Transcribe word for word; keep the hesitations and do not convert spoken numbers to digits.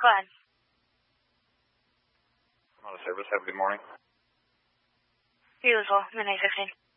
Go ahead. I'm on a service. Have a good morning. You as well. Midnight fifteen.